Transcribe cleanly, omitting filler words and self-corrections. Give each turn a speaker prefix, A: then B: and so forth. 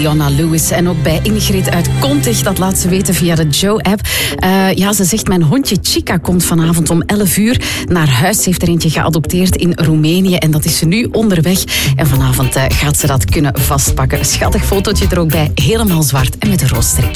A: Leona Lewis. En ook bij Ingrid uit Kontig, dat laat ze weten via de Joe-app. Ze zegt, mijn hondje Chica komt vanavond om 11 uur naar huis. Ze heeft er eentje geadopteerd in Roemenië en dat is ze nu onderweg. En vanavond gaat ze dat kunnen vastpakken. Schattig fotootje er ook bij, helemaal zwart en met een roosstreek.